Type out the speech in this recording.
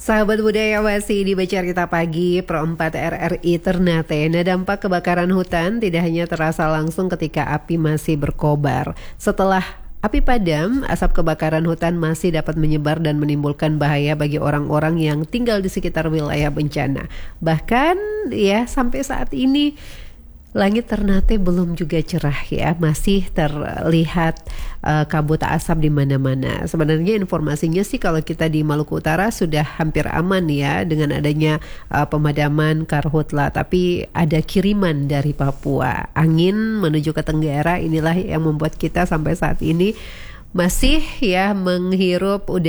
Sahabat budaya masih di Baca Cerita Pagi Pro 4 RRI Ternate. Nah, dampak kebakaran hutan tidak hanya terasa langsung ketika api masih berkobar. Setelah api padam, asap kebakaran hutan masih dapat menyebar dan menimbulkan bahaya bagi orang-orang yang tinggal di sekitar wilayah bencana. Bahkan ya sampai saat ini langit Ternate belum juga cerah ya, masih terlihat kabut asap di mana-mana. Sebenarnya informasinya sih kalau kita di Maluku Utara sudah hampir aman ya dengan adanya pemadaman karhutla, tapi ada kiriman dari Papua. Angin menuju ke Tenggara inilah yang membuat kita sampai saat ini masih ya menghirup udara